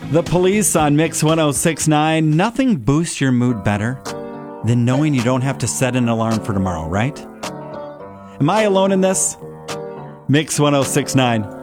The Police on Mix 1069. Nothing boosts your mood better than knowing you don't have to set an alarm for tomorrow, right? Am I alone in this? Mix 1069.